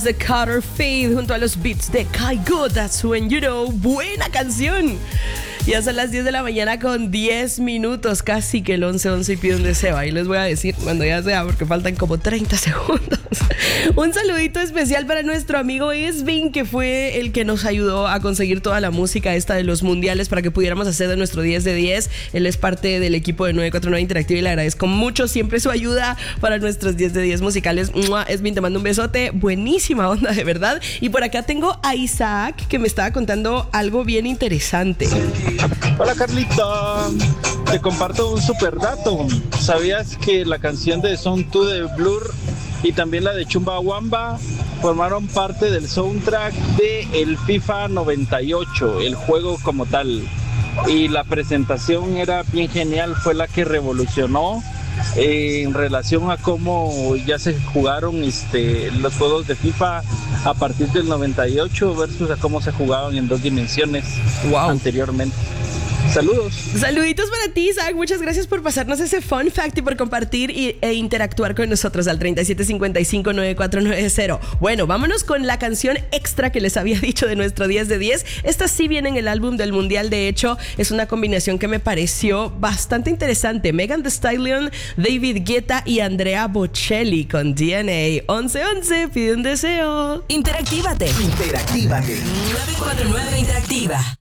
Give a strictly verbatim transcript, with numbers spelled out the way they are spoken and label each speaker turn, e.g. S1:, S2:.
S1: The Carter Fade junto a los beats de Kaigo, That's When You Know. Buena canción. Ya son las diez de la mañana con diez minutos, casi que el once once y pido un deseo. Ahí les voy a decir cuando ya sea, porque faltan como treinta segundos. Un saludito especial para nuestro amigo Esvin, que fue el que nos ayudó a conseguir toda la música esta de los mundiales para que pudiéramos hacer de nuestro diez de diez. Él es parte del equipo de nueve cuatro nueve Interactiva y le agradezco mucho siempre su ayuda para nuestros diez de diez musicales. ¡Mua! Esvin, te mando un besote. Buenísima onda, de verdad. Y por acá tengo a Isaac, que me estaba contando algo bien interesante.
S2: Hola Carlita, te comparto un super dato. ¿Sabías que la canción de Song dos de Blur y también la de Chumbawamba formaron parte del soundtrack de el FIFA noventa y ocho, el juego como tal? Y la presentación era bien genial, fue la que revolucionó eh, en relación a cómo ya se jugaron este, los juegos de FIFA a partir del noventa y ocho versus a cómo se jugaban en dos dimensiones wow. anteriormente. Saludos.
S1: Saluditos para ti, Isaac. Muchas gracias por pasarnos ese fun fact y por compartir y, e interactuar con nosotros al treinta y siete cincuenta y cinco noventa y cuatro noventa. Bueno, vámonos con la canción extra que les había dicho de nuestro diez de diez. Esta sí viene en el álbum del Mundial. De hecho, es una combinación que me pareció bastante interesante. Megan Thee Stallion, David Guetta y Andrea Bocelli con D N A. once once, pide un deseo.
S3: Interactívate.
S4: Interactívate.
S3: nueve cuatro nueve Interactiva.